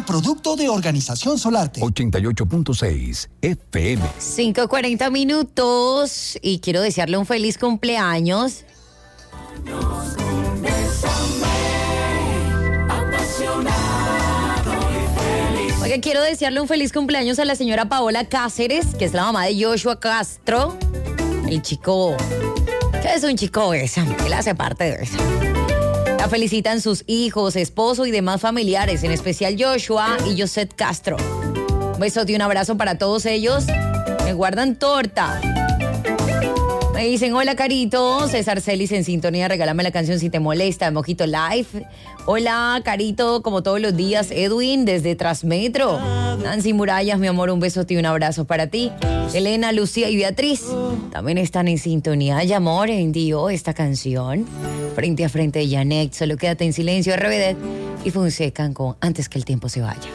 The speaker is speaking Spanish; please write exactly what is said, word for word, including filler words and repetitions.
producto de Organización Solarte. ochenta y ocho punto seis F M. cinco cuarenta minutos y quiero desearle un feliz cumpleaños. Oiga, quiero desearle un feliz cumpleaños a la señora Paola Cáceres, que es la mamá de Joshua Castro. El chico, que es un chico esa, él hace parte de eso. La felicitan sus hijos, esposo y demás familiares, en especial Joshua y Josette Castro. Un besote y un abrazo para todos ellos. Me guardan torta. Me dicen, hola Carito, César Celis en sintonía, regálame la canción Si Te Molesta, de Mojito Life. Hola Carito, como todos los días, Edwin desde Transmetro. Nancy Murallas, mi amor, un besote y un abrazo para ti. Elena, Lucía y Beatriz también están en sintonía. Ay, amor, envió esta canción. Frente a frente de Janet, solo quédate en silencio, R B D y Fonseca con Antes que el tiempo se vaya.